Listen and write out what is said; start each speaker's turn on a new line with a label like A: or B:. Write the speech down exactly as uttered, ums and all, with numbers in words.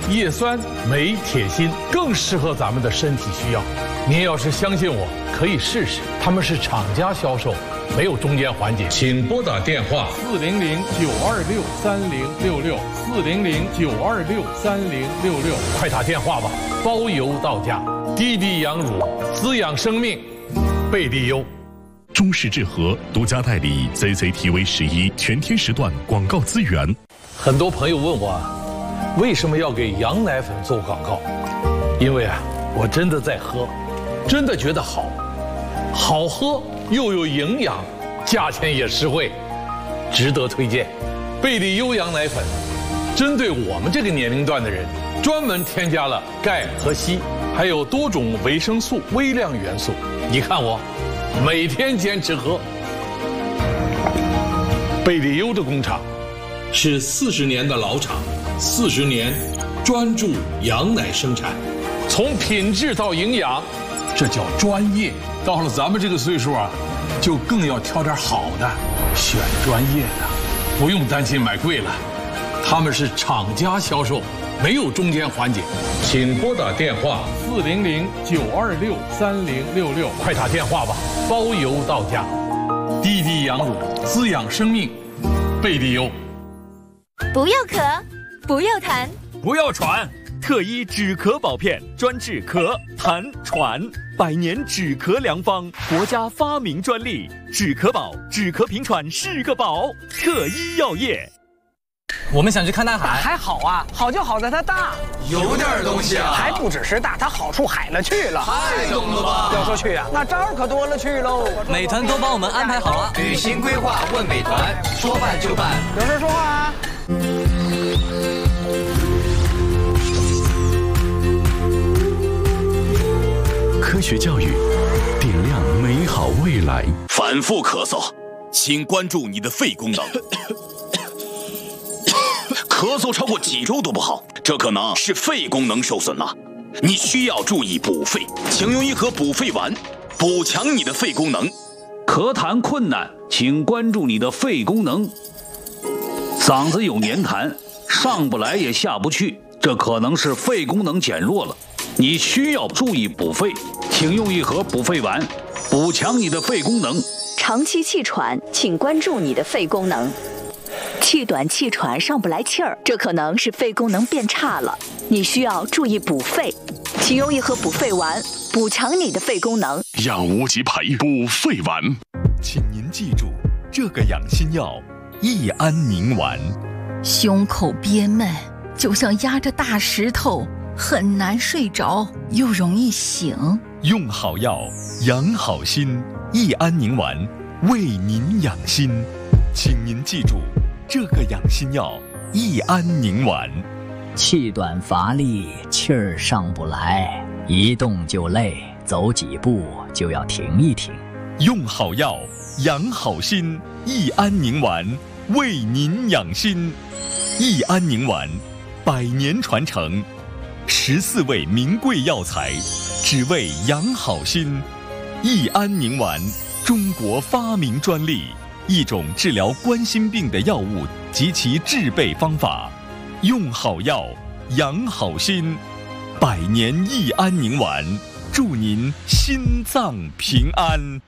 A: 叶酸、镁、铁、锌，更适合咱们的身体需要。您要是相信我，可以试试。他们是厂家销售，没有中间环节。请拨打电话
B: 四零零九二六三零六六四零零九二六三零六六，
A: 快打电话吧，包邮到家。滴滴羊乳，滋养生命，贝利优。
C: 中式治和独家代理 C C T V 十一全天时段广告资源。
A: 很多朋友问我，为什么要给羊奶粉做广告？因为啊，我真的在喝，真的觉得好，好喝又有营养，价钱也实惠，值得推荐。贝利优羊奶粉，针对我们这个年龄段的人，专门添加了钙和硒，还有多种维生素、微量元素。你看我。每天坚持喝。贝利优的工厂是四十年的老厂，四十年专注羊奶生产，从品质到营养，这叫专业。到了咱们这个岁数啊，就更要挑点好的，选专业的，不用担心买贵了。他们是厂家销售，没有中间环节。请拨打电话
B: 四零零九二六三零六六，
A: 快打电话吧，包邮到家。滴滴羊乳，滋养生命，贝利优。
D: 不要咳，不要痰，
E: 不要喘，特一止咳宝片，专治咳、痰、喘，百年止咳良方，国家发明专利，止咳宝，止咳平喘是个宝，特一药业。
F: 我们想去看大海，
G: 还好啊，好就好在它大，
H: 有点东西啊，
G: 还不只是大，它好处海了去了，
H: 太懂了吧？
G: 要说去啊，那招可多了去喽。
F: 美团都帮我们安排好了，
H: 旅行规划问美团，说办就办，
G: 有事说话啊。
C: 科学教育，点亮美好未来。
I: 反复咳嗽，请关注你的肺功能。咳嗽超过几周都不好，这可能是肺功能受损了，你需要注意补肺，请用一盒补肺丸，补强你的肺功能。
J: 咳痰困难，请关注你的肺功能。嗓子有黏痰，上不来也下不去，这可能是肺功能减弱了，你需要注意补肺，请用一盒补肺丸，补强你的肺功能。
K: 长期气喘，请关注你的肺功能。气短气喘上不来气儿，这可能是肺功能变差了，你需要注意补肺，请用一盒补肺丸，补强你的肺功能。
C: 养无极培补肺丸，
E: 请您记住这个养心药益安宁丸。
L: 胸口憋闷，就像压着大石头，很难睡着，又容易醒。
E: 用好药养好心，益安宁丸为您养心，请您记住这个养心药益安宁丸。
M: 气短乏力，气儿上不来，一动就累，走几步就要停一停。
E: 用好药养好心，益安宁丸为您养心。益安宁丸百年传承，十四味名贵药材，只为养好心。益安宁丸，中国发明专利，一种治疗冠心病的药物及其制备方法。用好药养好心，百年益安宁丸，祝您心脏平安。